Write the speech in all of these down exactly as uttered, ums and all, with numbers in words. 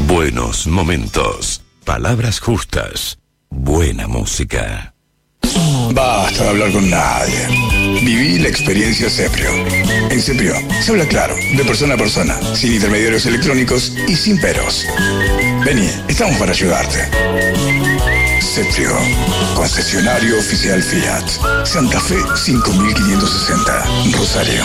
Buenos momentos, palabras justas, buena música. Basta de hablar con nadie. Viví la experiencia Ceprio. En Ceprio se habla claro, de persona a persona, sin intermediarios electrónicos y sin peros. Vení, estamos para ayudarte. Ceprio, concesionario oficial Fiat. Santa Fe cinco mil quinientos sesenta, Rosario.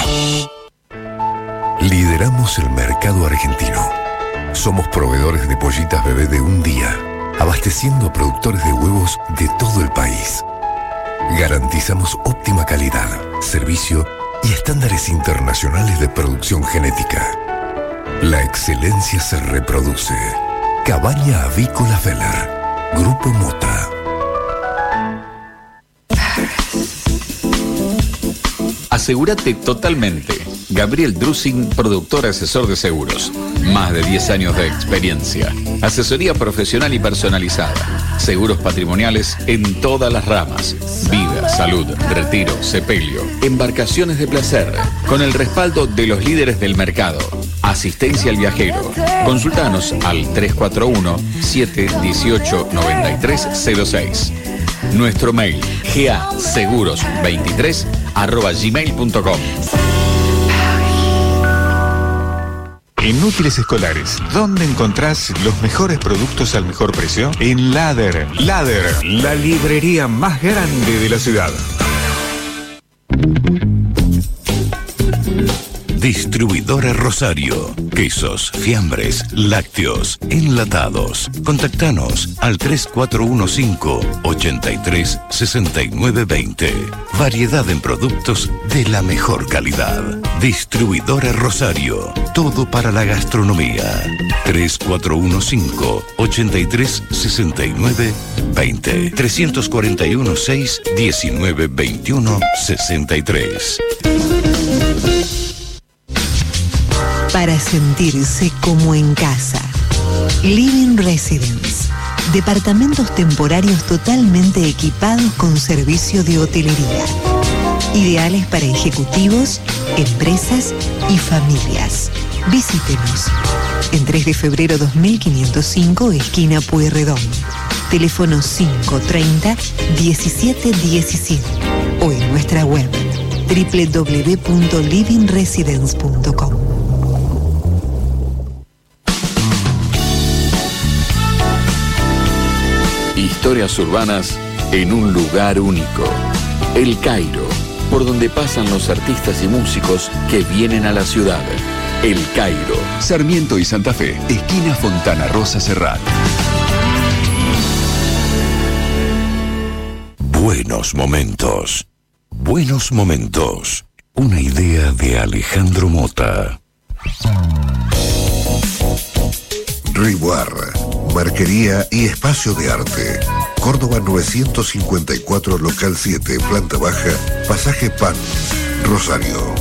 Lideramos el mercado argentino. Somos proveedores de pollitas bebé de un día, abasteciendo a productores de huevos de todo el país. Garantizamos óptima calidad, servicio y estándares internacionales de producción genética. La excelencia se reproduce. Cabaña Avícola Feller. Grupo Mota. Asegúrate totalmente. Gabriel Drusing, productor asesor de seguros. Más de diez años de experiencia. Asesoría profesional y personalizada. Seguros patrimoniales en todas las ramas. Vida, salud, retiro, sepelio. Embarcaciones de placer. Con el respaldo de los líderes del mercado. Asistencia al viajero. Consultanos al tres cuatro uno, siete uno ocho, nueve tres cero seis. Nuestro mail gaseguros veintitrés arroba gmail punto com. En Útiles Escolares, ¿dónde encontrás los mejores productos al mejor precio? En Ladder. Ladder, la librería más grande de la ciudad. Distribuidora Rosario. Quesos, fiambres, lácteos, enlatados. Contactanos al tres cuatro uno cinco, ochenta y tres, sesenta y nueve veinte. Variedad en productos de la mejor calidad. Distribuidora Rosario. Todo para la gastronomía. tres cuatro uno cinco, ochenta y tres, sesenta y nueve veinte. tres cuatro uno seis, diecinueve veintiuno sesenta y tres. Para sentirse como en casa. Living Residence. Departamentos temporarios totalmente equipados con servicio de hotelería. Ideales para ejecutivos, empresas y familias. Visítenos. En tres de febrero dos mil quinientos cinco, esquina Pueyrredón. Teléfono cinco treinta, diecisiete diecisiete. O en nuestra web doble u doble u doble u punto living residence punto com. Historias urbanas en un lugar único. El Cairo, por donde pasan los artistas y músicos que vienen a la ciudad. El Cairo. Sarmiento y Santa Fe, esquina Fontana Rosa Serrat. Buenos momentos. Buenos momentos. Una idea de Alejandro Mota. Riboir, marquería y espacio de arte. Córdoba novecientos cincuenta y cuatro, local siete, planta baja, pasaje Pan, Rosario.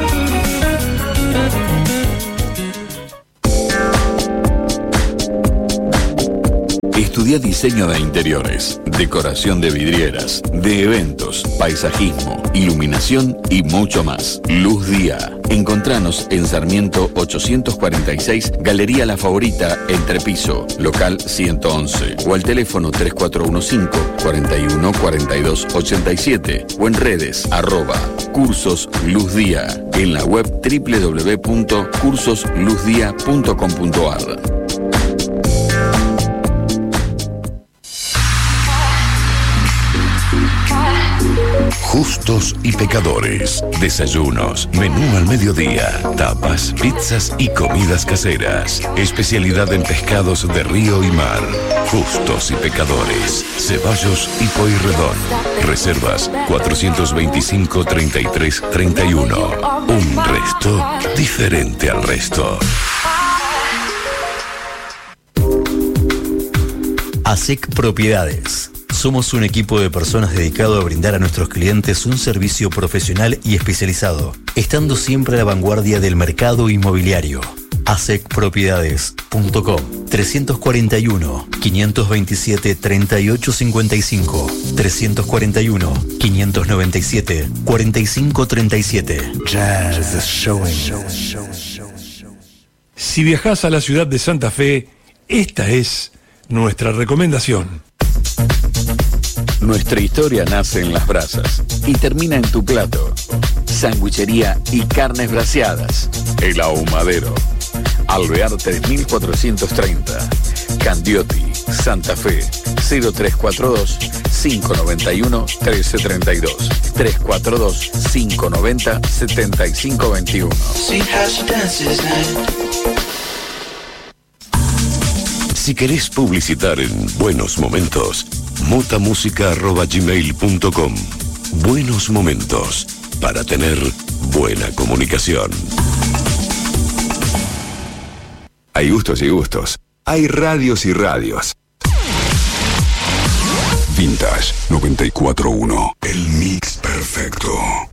Estudia diseño de interiores, decoración de vidrieras, de eventos, paisajismo, iluminación y mucho más. Luz Día. Encontranos en Sarmiento ochocientos cuarenta y seis, Galería La Favorita, Entrepiso, local ciento once. O al teléfono tres cuatro uno cinco, cuarenta y uno, cuarenta y dos, ochenta y siete. O en redes, arroba, cursos Luz Día. En la web doble u doble u doble u punto cursos luz día punto com punto a r. Justos y pecadores. Desayunos, menú al mediodía, tapas, pizzas y comidas caseras. Especialidad en pescados de río y mar. Justos y pecadores. Ceballos y Pueyrredón. Reservas cuatrocientos veinticinco, treinta y tres, treinta y uno. Un resto diferente al resto. ASEC Propiedades. Somos un equipo de personas dedicado a brindar a nuestros clientes un servicio profesional y especializado, estando siempre a la vanguardia del mercado inmobiliario. asec propiedades punto com. trescientos cuarenta y uno, quinientos veintisiete, treinta y ocho cincuenta y cinco. trescientos cuarenta y uno, quinientos noventa y siete, cuarenta y cinco treinta y siete. Jazz Showing. Si viajás a la ciudad de Santa Fe, esta es nuestra recomendación. Nuestra historia nace en las brasas y termina en tu plato. Sanguichería y carnes braseadas. El Ahumadero. Alvear tres mil cuatrocientos treinta. Candioti, Santa Fe. cero tres cuatro dos, cinco nueve uno, uno tres tres dos. tres cuatro dos, cinco nueve cero, siete cinco dos uno. Si querés publicitar en Buenos Momentos, motamusica arroba gmail punto com. Buenos Momentos, para tener buena comunicación. Hay gustos y gustos. Hay radios y radios. Vintage noventa y cuatro punto uno. El mix perfecto.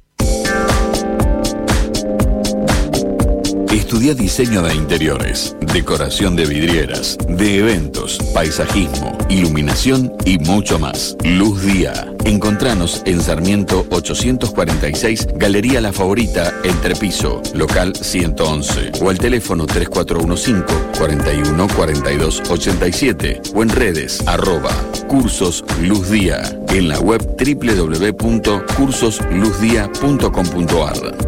Estudia diseño de interiores, decoración de vidrieras, de eventos, paisajismo, iluminación y mucho más. Luz Día. Encontranos en Sarmiento ochocientos cuarenta y seis, Galería La Favorita, Entrepiso, local ciento once. O al teléfono tres cuatro uno cinco, cuatro uno, cuatro dos, ocho siete. O en redes, arroba, cursos Luz Día. En la web doble u doble u doble u punto cursos luz día punto com punto a r.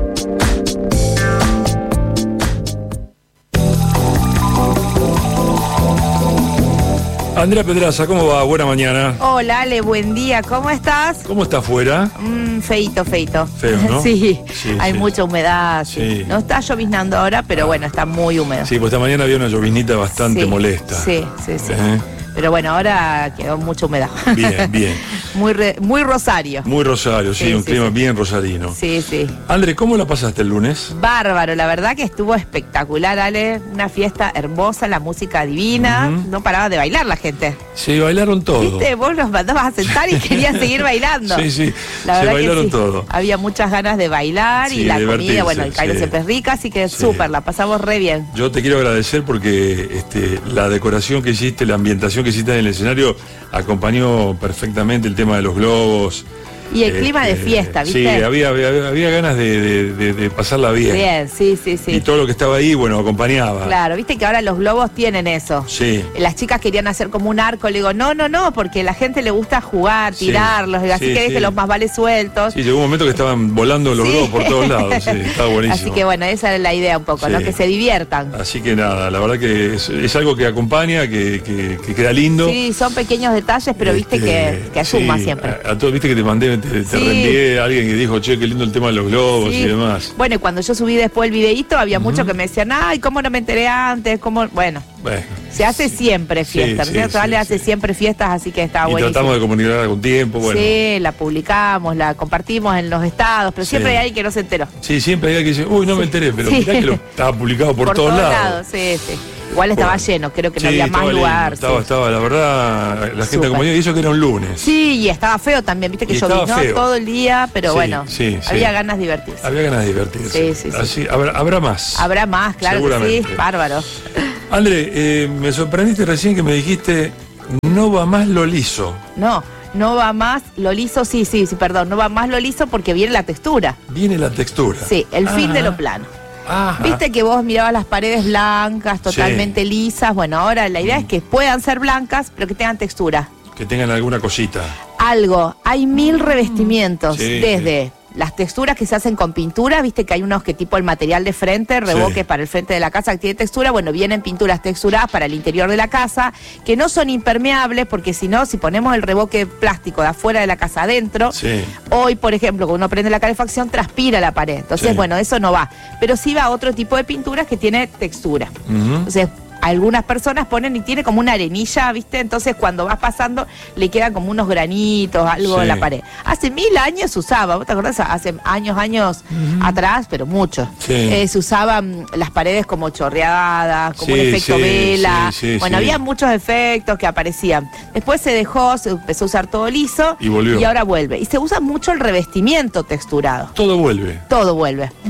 Andrea Pedraza, ¿cómo va? Buena mañana. Hola, Ale, buen día. ¿Cómo estás? ¿Cómo está afuera? Mm, feito, feito. Feo, ¿no? Sí, sí, hay sí. mucha humedad. Sí. No está lloviznando ahora, pero bueno, está muy húmedo. Sí, pues esta mañana había una lloviznita bastante sí, molesta. Sí, sí, sí. ¿Eh? Pero bueno, ahora quedó mucha humedad. Bien, bien. muy, re, muy Rosario. Muy Rosario, sí, sí un sí, clima sí. bien rosarino. Sí, sí. André, ¿cómo la pasaste el lunes? Bárbaro, la verdad que estuvo espectacular, Ale. Una fiesta hermosa, la música divina. Uh-huh. No paraba de bailar la gente. Sí, bailaron todo. ¿Viste? Vos los mandabas a sentar y querías seguir bailando. Sí, sí, la se verdad bailaron que sí. todo. Había muchas ganas de bailar sí, y la divertirse, comida, bueno, el Cairo sí. siempre es rica, así que sí. súper, la pasamos re bien. Yo te quiero agradecer porque este, la decoración que hiciste, la ambientación que hiciste en el escenario acompañó perfectamente el tema de los globos. Y el clima este, de fiesta, ¿viste? Sí, había, había, había ganas de, de, de, de pasarla bien. Bien, sí, sí, sí. Y todo lo que estaba ahí, bueno, acompañaba. Claro, viste que ahora los globos tienen eso. Sí. Las chicas querían hacer como un arco, le digo, no, no, no, porque a la gente le gusta jugar, tirarlos, sí, así sí, que deje sí. los más vale sueltos. Sí, llegó un momento que estaban volando los sí. globos por todos lados, sí, estaba buenísimo. Así que bueno, esa es la idea un poco, sí. ¿no? Que se diviertan. Así que nada, la verdad que es, es algo que acompaña, que, que, que queda lindo. Sí, son pequeños detalles, pero viste este, que, que suma sí, siempre. A, a todos, viste que te mandé, te, te sí. reenvié a alguien que dijo, che, qué lindo el tema de los globos sí. y demás. Bueno, y cuando yo subí después el videíto, había uh-huh. muchos que me decían, ay, ¿cómo no me enteré antes? ¿Cómo? Bueno, bueno se hace siempre fiesta, sí, ¿no? Sí, sí, le hace sí. siempre fiestas, así que está buenísimo. Y tratamos de comunicarla con tiempo, bueno. Sí, la publicamos, la compartimos en los estados, pero sí. siempre hay alguien que no se enteró. Sí, siempre hay alguien que dice, uy, no me enteré, pero sí. mirá que lo estaba publicado por, por todos, todos lados. lados. Sí, sí. Igual estaba bueno. lleno, creo que sí, no había más lugar. Estaba, sí. estaba, la verdad, la gente acompañó y eso que era un lunes. Sí, y estaba feo también, viste que llovió todo el día, pero sí, bueno, sí, había sí. ganas de divertirse. Había ganas de divertirse. Sí, sí, sí. Así, habrá, habrá más. Habrá más, claro que sí, bárbaro. André, eh, me sorprendiste recién que me dijiste, no va más lo liso. No. No va más lo liso, sí, sí, sí, perdón, no va más lo liso porque viene la textura. Viene la textura. Sí, el Ajá. fin de lo plano. Ajá. Viste que vos mirabas las paredes blancas, totalmente sí. lisas. Bueno, ahora la idea mm. es que puedan ser blancas, pero que tengan textura. Que tengan alguna cosita. Algo. Hay mil revestimientos, sí, desde... Sí. Las texturas que se hacen con pintura, viste que hay unos que tipo el material de frente, revoque sí. para el frente de la casa que tiene textura, bueno, vienen pinturas texturadas para el interior de la casa, que no son impermeables, porque si no, si ponemos el revoque plástico de afuera de la casa adentro, sí. hoy, por ejemplo, cuando uno prende la calefacción, transpira la pared. Entonces, sí. bueno, eso no va. Pero sí va a otro tipo de pinturas que tiene textura. Uh-huh. Entonces, algunas personas ponen y tiene como una arenilla, ¿viste? Entonces cuando vas pasando le quedan como unos granitos, algo sí. en la pared. Hace mil años se usaba, ¿vos te acordás? Hace años, años uh-huh. atrás, pero mucho. Sí. Eh, se usaban las paredes como chorreadas, como sí, un efecto sí, vela. Sí, sí, bueno, sí. había muchos efectos que aparecían. Después se dejó, se empezó a usar todo liso. Y volvió. Y ahora vuelve. Y se usa mucho el revestimiento texturado. Todo vuelve. Todo vuelve.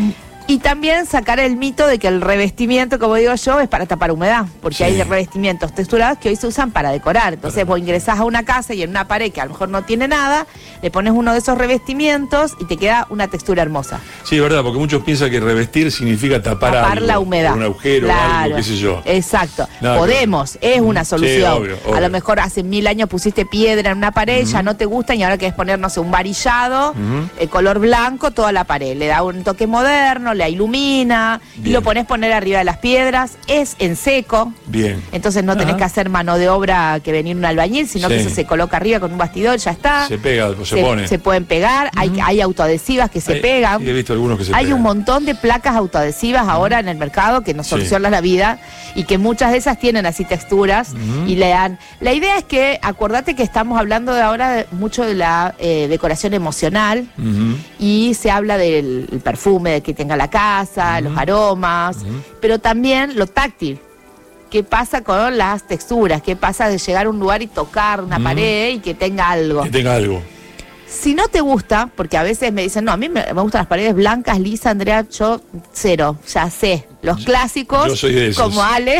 Y también sacar el mito de que el revestimiento, como digo yo, es para tapar humedad, porque sí. hay revestimientos texturados que hoy se usan para decorar. Entonces claro. vos ingresás a una casa y en una pared que a lo mejor no tiene nada, le pones uno de esos revestimientos y te queda una textura hermosa. Sí, verdad, porque muchos piensan que revestir significa tapar, tapar algo, la humedad. Un agujero, claro. algo, qué sé yo. Exacto. Nada, Podemos, claro. es una solución. Sí, obvio, obvio. A lo mejor hace mil años pusiste piedra en una pared, uh-huh. ya no te gusta y ahora querés poner, no sé, un varillado, uh-huh. el color blanco, toda la pared. Le da un toque moderno, la ilumina. Bien. Y lo pones poner arriba de las piedras, es en seco. Bien. Entonces no tenés Ajá. que hacer mano de obra que venir un albañil, sino sí. que eso se coloca arriba con un bastidor, ya está. Se pega, se, se pone. Se pueden pegar, uh-huh. hay, hay autoadhesivas que se hay, pegan. Sí, he visto algunos que se hay pegan. un montón de placas autoadhesivas uh-huh. ahora en el mercado que nos solucionan sí. la vida y que muchas de esas tienen así texturas uh-huh. y le dan. La idea es que, acordate que estamos hablando de ahora de, mucho de la eh, decoración emocional uh-huh. y se habla del perfume de que tenga la casa, uh-huh. los aromas, uh-huh. pero también lo táctil. ¿Qué pasa con las texturas? ¿Qué pasa de llegar a un lugar y tocar una uh-huh. pared y que tenga algo? Que tenga algo. Si no te gusta, porque a veces me dicen, no, a mí me, me gustan las paredes blancas, lisas, Andrea, yo cero, ya sé. Los clásicos, yo soy de esos. como Ale,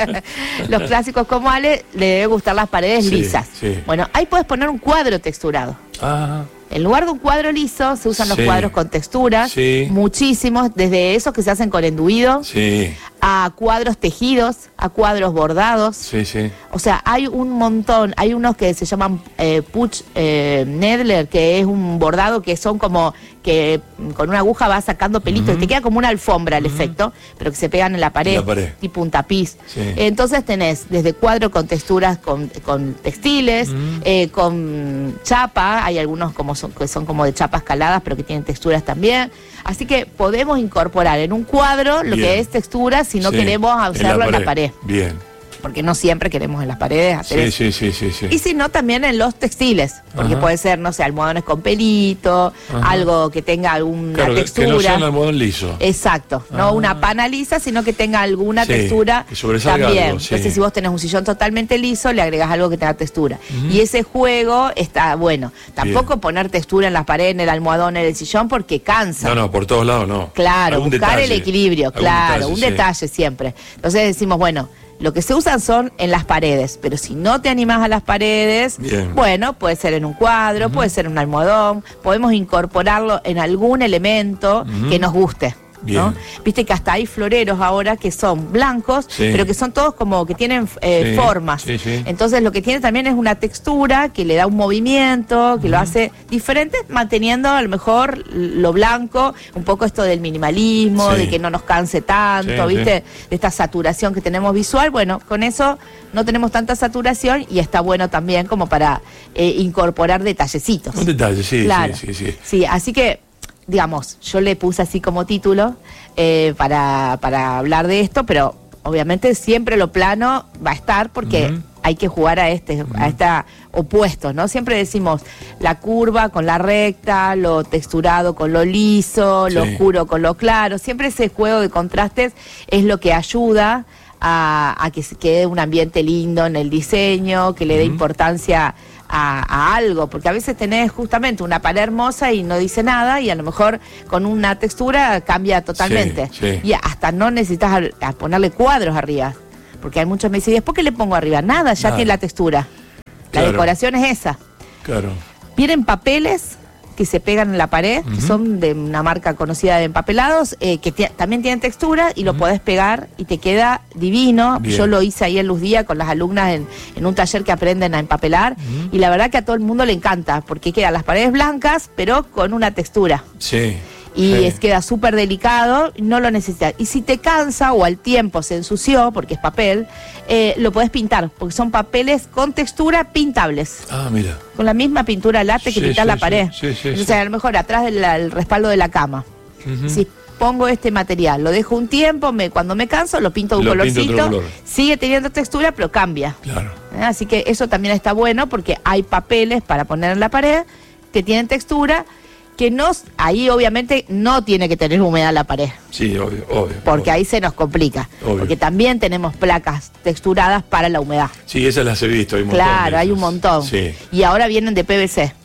los clásicos como Ale, le debe gustar las paredes sí, lisas. Sí. Bueno, ahí puedes poner un cuadro texturado. Ah. En lugar de un cuadro liso, se usan sí. los cuadros con texturas, sí. muchísimos, desde esos que se hacen con enduido, sí. a cuadros tejidos, a cuadros bordados. Sí, sí. O sea, hay un montón, hay unos que se llaman eh, Puch eh, Nedler, que es un bordado que son como que con una aguja va sacando pelitos, uh-huh. y te queda como una alfombra el uh-huh. efecto, pero que se pegan en la pared, la pared. tipo un tapiz. Sí. Entonces tenés desde cuadro con texturas, con, con textiles, uh-huh. eh, con chapa, hay algunos como son, que son como de chapa escaladas, pero que tienen texturas también. Así que podemos incorporar en un cuadro lo Bien. que es textura si no sí. queremos hacerlo en la, en la pared. Bien. Porque no siempre queremos en las paredes hacer sí, eso. Sí, sí, sí, sí. Y si no, también en los textiles. Porque Ajá. puede ser, no sé, almohadones con pelito, Ajá. algo que tenga alguna claro, textura. Que no sea un almohadón liso. Exacto. Ah. No una pana lisa, sino que tenga alguna sí, textura que sobresalga también. Algo, sí. Entonces, si vos tenés un sillón totalmente liso, le agregás algo que tenga textura. Uh-huh. Y ese juego está bueno. Tampoco Bien. poner textura en las paredes, en el almohadón, en el sillón, porque cansa. No, no, por todos lados no. Claro, Algún buscar detalle. el equilibrio, Algún claro, detalle, un sí. detalle siempre. Entonces decimos, bueno, lo que se usan son en las paredes, pero si no te animás a las paredes, Bien. bueno, puede ser en un cuadro, uh-huh. puede ser en un almohadón, podemos incorporarlo en algún elemento uh-huh. que nos guste. ¿no? Viste que hasta hay floreros ahora que son blancos, sí. pero que son todos como que tienen eh, sí. formas. Sí, sí. Entonces lo que tiene también es una textura que le da un movimiento, que uh-huh. lo hace diferente, manteniendo a lo mejor lo blanco, un poco esto del minimalismo, sí. de que no nos canse tanto, sí, ¿viste? Sí. De esta saturación que tenemos visual. Bueno, con eso no tenemos tanta saturación y está bueno también como para eh, incorporar detallecitos. Un detalle, sí, claro. sí, sí, sí. Sí, así que digamos, yo le puse así como título eh, para, para hablar de esto, pero obviamente siempre lo plano va a estar porque uh-huh. hay que jugar a este, uh-huh. a esta opuesto, ¿no? Siempre decimos la curva con la recta, lo texturado con lo liso, sí. lo oscuro con lo claro. Siempre ese juego de contrastes es lo que ayuda a, a que se quede un ambiente lindo en el diseño, que le dé uh-huh. importancia A, a algo, porque a veces tenés justamente una pared hermosa y no dice nada y a lo mejor con una textura cambia totalmente. Sí, sí. Y hasta no necesitas a, a ponerle cuadros arriba, porque hay muchos que me dicen, ¿después qué le pongo arriba? Nada, ya nada. Tiene la textura. La claro. decoración es esa. Claro. Vienen papeles que se pegan en la pared, uh-huh. que son de una marca conocida de empapelados, eh, que t- también tienen textura y lo uh-huh. podés pegar y te queda divino. Bien. Yo lo hice ahí en Luz Día con las alumnas en, en un taller que aprenden a empapelar uh-huh. y la verdad que a todo el mundo le encanta porque quedan las paredes blancas pero con una textura. Sí. Y sí. es, queda súper delicado, no lo necesitas. Y si te cansa o al tiempo se ensució, porque es papel, eh, lo podés pintar, porque son papeles con textura pintables. Ah, mira. Con la misma pintura látex sí, que pintar sí, la pared. Sí, sí, sí, Entonces, sí. a lo mejor atrás del el respaldo de la cama. Uh-huh. Si pongo este material, lo dejo un tiempo, me, cuando me canso lo pinto de un lo colorcito, color. Sigue teniendo textura, pero cambia. Claro. ¿Eh? Así que eso también está bueno porque hay papeles para poner en la pared que tienen textura, que no, ahí obviamente no tiene que tener humedad la pared. Sí, obvio, obvio. Porque obvio. ahí se nos complica. Obvio. Porque también tenemos placas texturadas para la humedad. Sí, esas las he visto. Hay un montón claro, hay un montón. Sí. Y ahora vienen de P V C.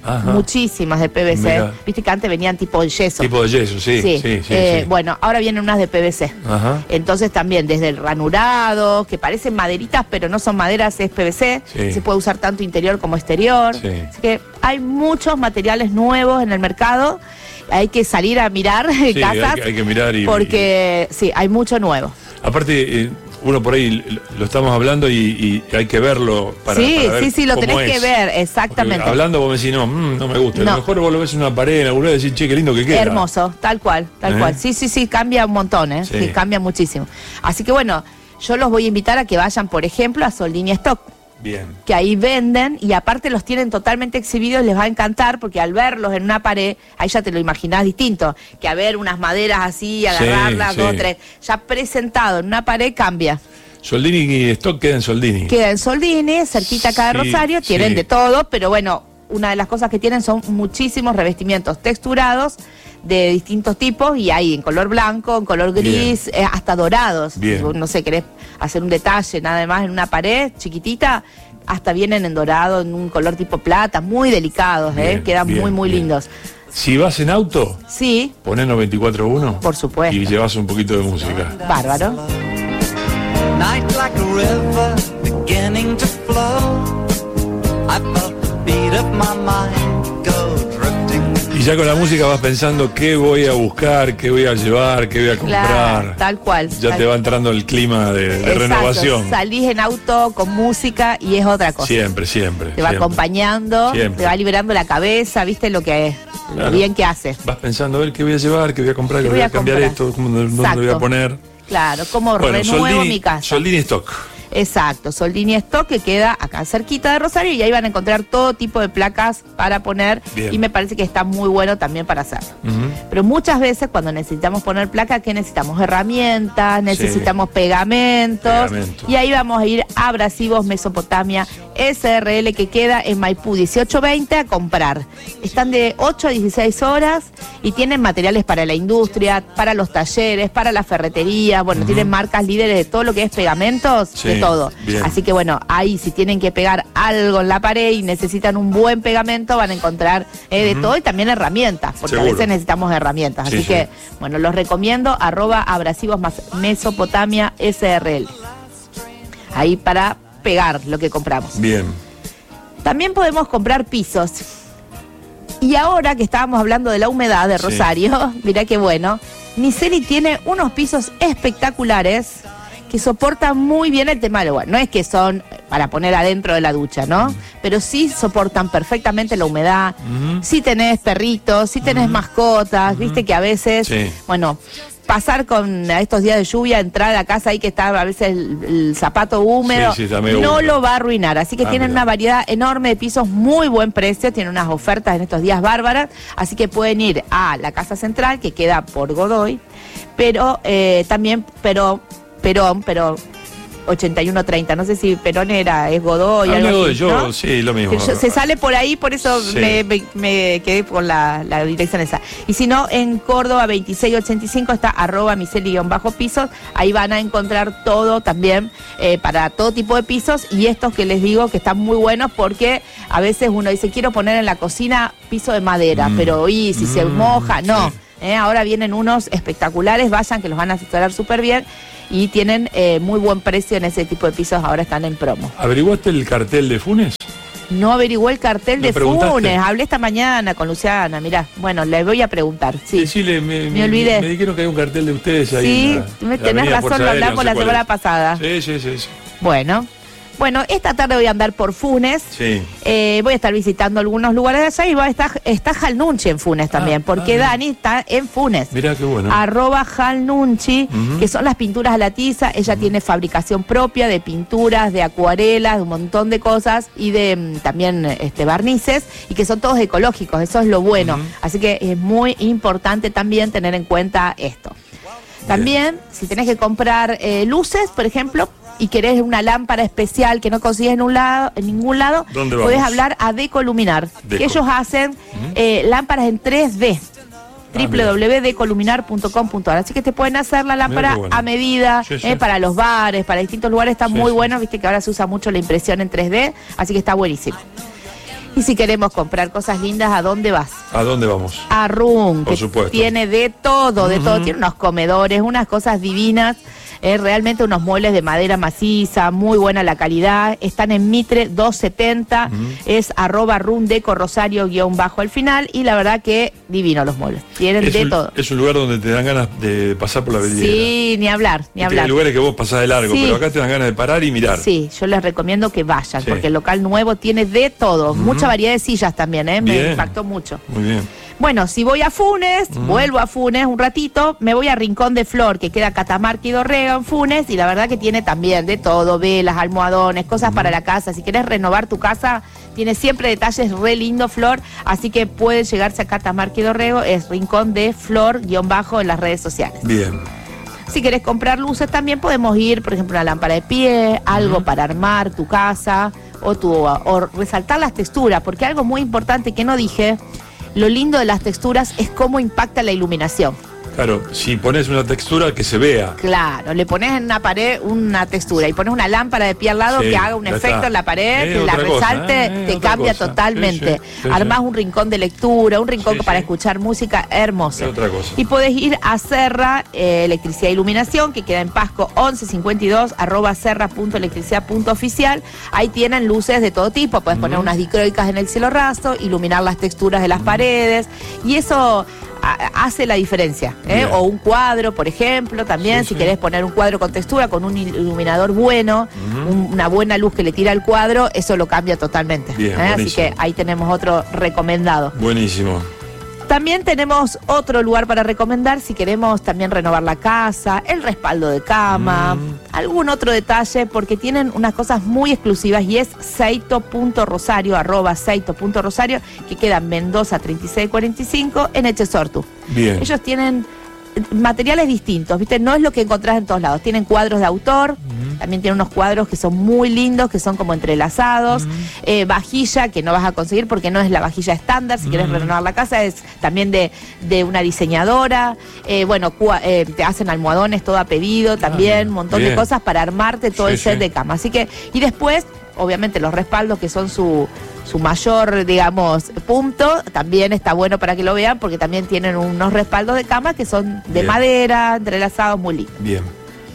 Ajá. Muchísimas de P V C. Mirá. Viste que antes venían tipo de yeso. Tipo de yeso, sí. Sí, sí, sí, eh, sí. Bueno, ahora vienen unas de P V C. Ajá. Entonces también desde el ranurado, que parecen maderitas, pero no son maderas, es P V C. Sí. Se puede usar tanto interior como exterior. Sí. Así que hay muchos materiales nuevos en el mercado. Hay que salir a mirar Sí, casas. hay, que- hay que mirar y... Porque sí, hay mucho nuevo. y- aparte, eh, uno por ahí lo- lo estamos hablando y, y hay que verlo para, sí, para ver sí, sí, lo cómo tenés es. que ver, Porque exactamente. hablando vos me decís, no, mm, no me gusta. A No. lo mejor vos lo ves en una pared, en algún lugar y decís, che, qué lindo que queda. Hermoso, tal cual, tal ¿Eh? cual. Sí, sí, sí, cambia un montón, ¿eh? Sí. Sí, cambia muchísimo. Así que bueno, yo los voy a invitar a que vayan, por ejemplo, a Soldini Stock, Bien. que ahí venden y aparte los tienen totalmente exhibidos, les va a encantar porque al verlos en una pared, ahí ya te lo imaginás distinto, que a ver unas maderas así, agarrarlas, sí. dos, tres, ya presentado en una pared cambia. Soldini y Stock queda en Soldini. Queda en Soldini, cerquita acá de Sí, Rosario, tienen sí. de todo, pero bueno, una de las cosas que tienen son muchísimos revestimientos texturados de distintos tipos y hay en color blanco, en color gris, eh, hasta dorados. Bien. Si vos, no sé, querés hacer un detalle nada más en una pared chiquitita, hasta vienen en dorado, en un color tipo plata, muy delicados, eh, Bien, quedan bien, muy, muy bien. lindos. Si vas en auto, Sí, ponés veinticuatro uno. por supuesto. Y llevas un poquito de música. Bárbaro. Night like a river beginning to flow. I felt the beat of my mind go drifting. Y ya con la música vas pensando qué voy a buscar, qué voy a llevar, qué voy a comprar. Claro, tal cual. Ya tal te va entrando el clima de, de Exacto, renovación. salís en auto con música y es otra cosa. Siempre, siempre. Te va siempre. acompañando, Siempre. te va liberando la cabeza, viste lo que es, Claro. lo bien que hace. Vas pensando a ver qué voy a llevar, qué voy a comprar, qué ¿Qué voy voy a a cambiar comprar? esto, cómo- dónde lo voy a Exacto. poner. Claro, como Bueno, renuevo Soldini, mi casa. Soldini Stock. Exacto, Soldini Stock, que queda acá cerquita de Rosario y ahí van a encontrar todo tipo de placas para poner. Bien. Y me parece que está muy bueno también para hacerlo. Ujú. Pero muchas veces cuando necesitamos poner placa, ¿qué necesitamos? Herramientas, necesitamos pegamentos. Pegamento. Y ahí vamos a ir a Abrasivos Mesopotamia S R L, que queda en Maipú dieciocho veinte, a comprar. Están de ocho a dieciséis horas y tienen materiales para la industria, para los talleres, para la ferretería. Bueno, tienen marcas líderes de todo lo que es pegamentos, Sí, de todo. bien. Así que bueno, ahí si tienen que pegar algo en la pared y necesitan un buen pegamento, van a encontrar eh, de todo y también herramientas, porque Seguro. a veces necesitamos herramientas. Sí, Así sí. que, bueno, los recomiendo, arroba abrasivos mas- Mesopotamia S R L. Ahí para pegar lo que compramos. Bien. También podemos comprar pisos. Y ahora que estábamos hablando de la humedad de Sí. Rosario, mirá qué bueno, Miseli tiene unos pisos espectaculares que soportan muy bien el tema del agua. No es que son para poner adentro de la ducha, ¿no? Pero sí soportan perfectamente la humedad. Ujú. Si tenés perritos, si tenés mascotas, viste que a veces, Sí. bueno, pasar con a estos días de lluvia, entrar a la casa ahí que está a veces el, el zapato húmedo, Sí, sí, está medio no húmedo. lo va a arruinar. Así que Ah, tienen mira. una variedad enorme de pisos, muy buen precio, tienen unas ofertas en estos días bárbaras, así que pueden ir a la Casa Central, que queda por Godoy, pero eh, también, pero, Perón, pero ochenta y uno treinta, no sé si Perón era, es Godoy, Ah, algo luego así, yo, ¿no? sí, lo mismo. Que yo- se sale por ahí, por eso Sí. me, me- me quedé con la, la dirección esa. Y si no, en Córdoba veintiséis ochenta y cinco está arroba miseli-pisos. Ahí van a encontrar todo también eh, para todo tipo de pisos. Y estos que les digo que están muy buenos porque a veces uno dice, quiero poner en la cocina piso de madera, Mm. pero y si se Mm, moja, no. sí. Eh, ahora vienen unos espectaculares, vayan que los van a asesorar súper bien. Y tienen eh, muy buen precio en ese tipo de pisos, ahora están en promo. ¿Averiguaste el cartel de Funes? No averiguó el cartel ¿Me de preguntaste? Funes, hablé esta mañana con Luciana, mirá, bueno, le voy a preguntar, sí. Decile, me, Me olvidé. Me dijeron que hay un cartel de ustedes ahí. Sí, en la- me- en la tenés avenida razón, Fuerza lo Aérea, hablamos no sé la cuál semana es. pasada. Sí, sí, sí. sí. Bueno, bueno, esta tarde voy a andar por Funes, Sí. eh, voy a estar visitando algunos lugares de allá y va a estar, está Jalnunchi en Funes también, Ah, porque ah, bien. Dani está en Funes. Mirá qué bueno. Arroba Jalnunchi, Ujú. que son las pinturas a la tiza. Ella tiene fabricación propia de pinturas, de acuarelas, de un montón de cosas y de mm, también este, barnices, y que son todos ecológicos, eso es lo bueno. Ujú. Así que es muy importante también tener en cuenta esto. También, si tenés que comprar eh, luces, por ejemplo, y querés una lámpara especial que no consigues en un lado, en ningún lado, ¿Dónde podés vamos? hablar a Decoluminar, Deco. que ellos hacen eh, lámparas en tres D. Ah, w w w punto decoluminar punto com punto a r. Así que te pueden hacer la lámpara qué bueno. a medida, Sí, sí. eh, para los bares, para distintos lugares, está Sí, muy sí. bueno, viste que ahora se usa mucho la impresión en tres D, así que está buenísimo. Y si queremos comprar cosas lindas, ¿a dónde vas? ¿A dónde vamos? A Room, Por que supuesto. tiene de todo, de Ujú. todo. Tiene unos comedores, unas cosas divinas. Eh, realmente unos muebles de madera maciza, muy buena la calidad. Están en Mitre doscientos setenta, Ujú. es arroba rumdeco rosario guión bajo al final. Y la verdad que divino los muebles. Tienen Es de un, todo. es un lugar donde te dan ganas de pasar por la vidriera. Sí, ni hablar, ni Viste, hablar. Hay lugares que vos pasás de largo, Sí. pero acá te dan ganas de parar y mirar. Sí, yo les recomiendo que vayan, Sí. porque el local nuevo tiene de todo. Ujú. Mucha variedad de sillas también, ¿eh? Me Bien. impactó mucho. Muy bien. Bueno, si voy a Funes, Mm. vuelvo a Funes un ratito, me voy a Rincón de Flor, que queda Catamarca y Dorrego en Funes, y la verdad que tiene también de todo, velas, almohadones, cosas para la casa. Si querés renovar tu casa, tiene siempre detalles re lindo, Flor, así que puede llegarse a Catamarca y Dorrego, es Rincón de Flor, guión bajo en las redes sociales. Bien. Si querés comprar luces, también podemos ir, por ejemplo, una lámpara de pie, algo para armar tu casa, o, tu, o resaltar las texturas, porque algo muy importante que no dije, lo lindo de las texturas es cómo impacta la iluminación. Claro, si pones una textura que se vea. Claro, le pones en una pared una textura y pones una lámpara de pie al lado Sí, que haga un ya efecto está. en la pared, Eh, que la otra cosa, resalte, eh, te otra cambia cosa. totalmente. Sí, sí, sí, Armás sí. un rincón de lectura, un rincón Sí, para sí. escuchar música hermoso. Es otra cosa. Y podés ir a Serra eh, Electricidad e Iluminación, que queda en Pasco once cincuenta y dos, arroba serra punto electricidad punto oficial. Ahí tienen luces de todo tipo. Podés poner unas dicroicas en el cielo raso, iluminar las texturas de las paredes. Y eso a- hace la diferencia. ¿eh? Bien. O un cuadro, por ejemplo, también, Sí, si sí. querés poner un cuadro con textura, con un iluminador bueno, un- una buena luz que le tira al cuadro, eso lo cambia totalmente. Bien, ¿eh? Así buenísimo. que ahí tenemos otro recomendado. Buenísimo. También tenemos otro lugar para recomendar si queremos también renovar la casa, el respaldo de cama, Mm. algún otro detalle, porque tienen unas cosas muy exclusivas y es seito punto rosario, arroba seito punto rosario, que queda en Mendoza treinta y seis cuarenta y cinco en Echesortu. Bien. Ellos tienen materiales distintos, ¿viste? No es lo que encontrás en todos lados. Tienen cuadros de autor, también tienen unos cuadros que son muy lindos, que son como entrelazados, eh, vajilla que no vas a conseguir porque no es la vajilla estándar, si quieres renovar la casa es también de, de una diseñadora, eh, bueno, cua- eh, te hacen almohadones todo a pedido también, un montón bien. de cosas para armarte todo Sí, el set sí. de cama. Así que, y después, obviamente los respaldos que son su su mayor, digamos, punto, también está bueno para que lo vean porque también tienen unos respaldos de cama que son de Bien. madera, entrelazados, muy lindos. Bien.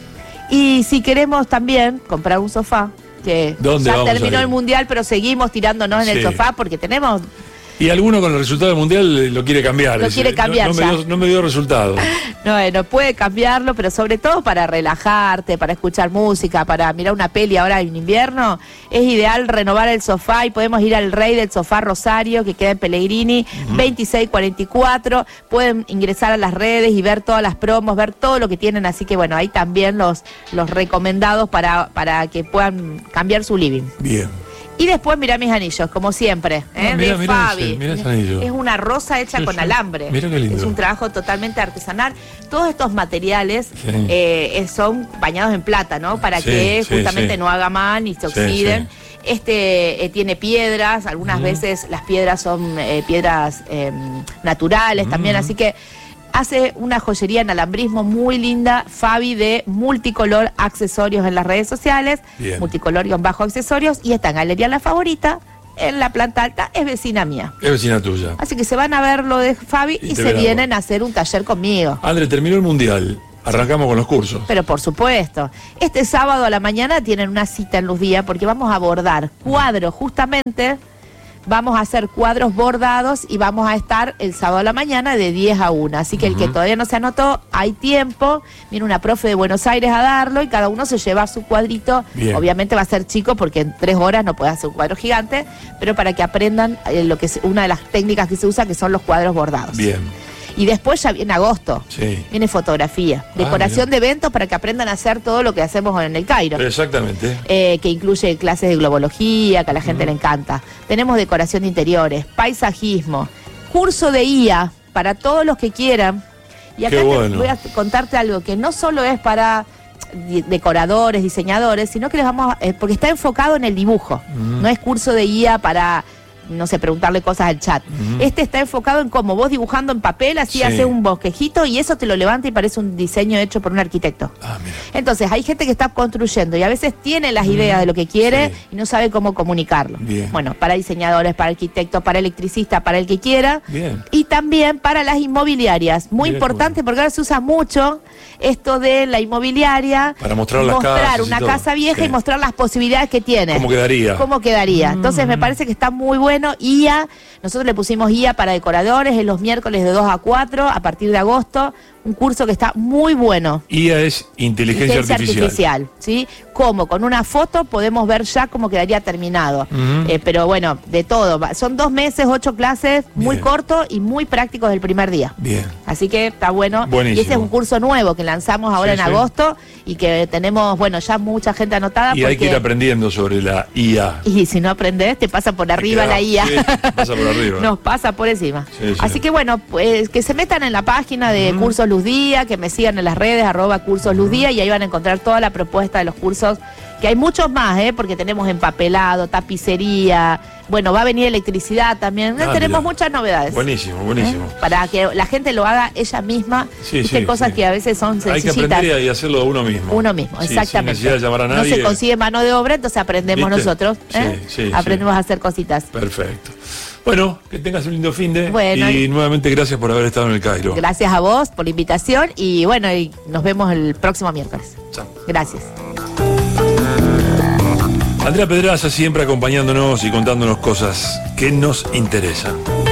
Y si queremos también comprar un sofá, que ¿Dónde ya vamos a terminó ir? el mundial, pero seguimos tirándonos en el Sí. sofá porque tenemos... Y alguno con el resultado del mundial eh, lo quiere cambiar. Lo Dice, quiere cambiar No, no, ya. me dio, no me dio resultado. No, bueno, puede cambiarlo, pero sobre todo para relajarte, para escuchar música, para mirar una peli ahora en invierno, es ideal renovar el sofá y podemos ir al Rey del Sofá Rosario, que queda en Pellegrini, veintiséis cuarenta y cuatro. Pueden ingresar a las redes y ver todas las promos, ver todo lo que tienen, así que bueno, ahí también los, los recomendados para, para que puedan cambiar su living. Bien. Y después mirá mis anillos, como siempre, ¿eh? Ah, mirá, de mirá Fabi. ese, mirá ese anillo. Es una rosa hecha Sí, con sí. alambre. Mirá qué lindo. Es un trabajo totalmente artesanal. Todos estos materiales Sí. eh, eh, son bañados en plata, ¿no? Para Sí, que sí, justamente sí. no haga mal ni se Sí, oxiden. sí. Este eh, tiene piedras, algunas veces las piedras son eh, piedras eh, naturales también, así que hace una joyería en alambrismo muy linda, Fabi, de Multicolor Accesorios en las redes sociales, Bien. Multicolor-bajo accesorios, y está en Galería La Favorita, en la planta alta, es vecina mía. Es vecina tuya. Así que se van a ver lo de Fabi Y y, te se verá vienen a hacer un taller conmigo. André, terminó el mundial. Arrancamos con los cursos. Pero por supuesto, este sábado a la mañana tienen una cita en Luz Día porque vamos a abordar cuadros, justamente vamos a hacer cuadros bordados y vamos a estar el sábado a la mañana de diez a una. Así que el que todavía no se anotó, hay tiempo, viene una profe de Buenos Aires a darlo y cada uno se lleva su cuadrito. Bien. Obviamente va a ser chico porque en tres horas no puede hacer un cuadro gigante, pero para que aprendan eh, lo que es una de las técnicas que se usa, que son los cuadros bordados. Bien. Y después ya viene agosto. Sí. Viene fotografía, Ah, decoración de eventos para que aprendan a hacer todo lo que hacemos en el Cairo. Exactamente. Eh, que incluye clases de globología, que a la gente le encanta. Tenemos decoración de interiores, paisajismo, curso de I A para todos los que quieran. Y acá Qué te bueno. voy a contarte algo que no solo es para di- decoradores, diseñadores, sino que les vamos a- eh, porque está enfocado en el dibujo. No es curso de I A para no sé, preguntarle cosas al chat. Ujú. Este está enfocado en cómo vos dibujando en papel, así Sí. haces un bosquejito y eso te lo levanta y parece un diseño hecho por un arquitecto. Ah, mira. Entonces, hay gente que está construyendo y a veces tiene las ideas de lo que quiere y no sabe cómo comunicarlo. Bien. Bueno, para diseñadores, para arquitectos, para electricistas, para el que quiera. Bien. Y también para las inmobiliarias. Muy Mira importante porque ahora se usa mucho esto de la inmobiliaria. Para mostrar las mostrar casas y una todo. casa vieja Sí. y mostrar las posibilidades que tiene. ¿Cómo quedaría? ¿Cómo quedaría? Entonces me parece que está muy bueno. I A, nosotros le pusimos I A para decoradores en los miércoles de dos a cuatro a partir de agosto. Un curso que está muy bueno. I A es inteligencia, artificial. ¿sí? Cómo con una foto podemos ver ya cómo quedaría terminado. Ujú. Eh, pero bueno, de todo. Va- Son dos meses, ocho clases, muy Bien. cortos y muy prácticos del primer día. Bien. Así que está bueno. Buenísimo. Y ese es un curso nuevo que lanzamos ahora Sí, en sí. agosto y que tenemos, bueno, ya mucha gente anotada. Y hay que ir porque- aprendiendo sobre la I A. y si no aprendes, te pasa por arriba queda- la I A. sí, pasa por arriba. Nos pasa por encima. Sí, sí. Así que bueno, pues que se metan en la página de Cursos Luz Día, que me sigan en las redes, arroba Cursos Luz Día, y ahí van a encontrar toda la propuesta de los cursos, que hay muchos más, ¿eh? Porque tenemos empapelado, tapicería, bueno, va a venir electricidad también. Ah, tenemos mira. muchas novedades. Buenísimo, buenísimo. ¿eh? Para que la gente lo haga ella misma. Sí, Viste, sí, cosas sí. que a veces son Hay que sencillitas. aprender y hacerlo uno mismo. Uno mismo, Sí, exactamente. Sin necesidad de llamar a No nadie. se consigue mano de obra, entonces aprendemos ¿Viste? nosotros. ¿eh? Sí, sí, aprendemos sí. a hacer cositas. Perfecto. Bueno, que tengas un lindo fin de. Bueno, y y- nuevamente gracias por haber estado en el Cairo. Gracias a vos por la invitación y bueno, y nos vemos el próximo miércoles. Chao. Gracias. Andrea Pedraza siempre acompañándonos y contándonos cosas que nos interesan.